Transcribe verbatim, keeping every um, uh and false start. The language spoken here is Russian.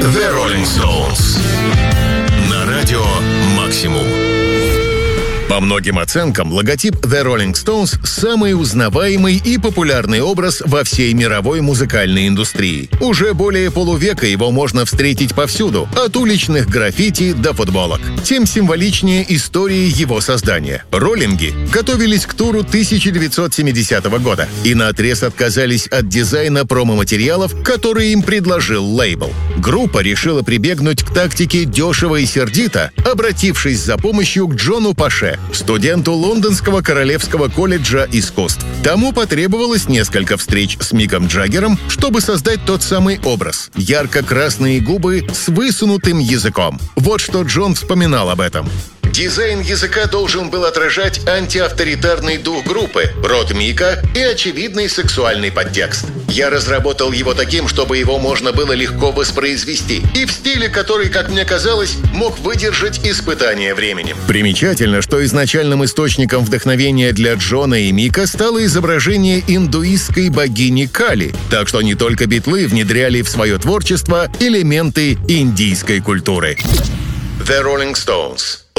The Rolling Stones. На радио «Максимум». По многим оценкам, логотип The Rolling Stones – самый узнаваемый и популярный образ во всей мировой музыкальной индустрии. Уже более полувека его можно встретить повсюду, от уличных граффити до футболок. Тем символичнее история его создания. Роллинги готовились к туру тысяча девятьсот семидесятого года и наотрез отказались от дизайна промо-материалов, которые им предложил лейбл. Группа решила прибегнуть к тактике «дешево и сердито», обратившись за помощью к Джону Паше, студенту Лондонского Королевского колледжа искусств. Тому потребовалось несколько встреч с Миком Джаггером, чтобы создать тот самый образ — ярко-красные губы с высунутым языком. Вот что Джон вспоминал об этом. Дизайн языка должен был отражать антиавторитарный дух группы, род Мика и очевидный сексуальный подтекст. Я разработал его таким, чтобы его можно было легко воспроизвести, и в стиле, который, как мне казалось, мог выдержать испытание временем. Примечательно, что изначальным источником вдохновения для Джона и Мика стало изображение индуистской богини Кали, так что не только битлы внедряли в свое творчество элементы индийской культуры. The Rolling Stones.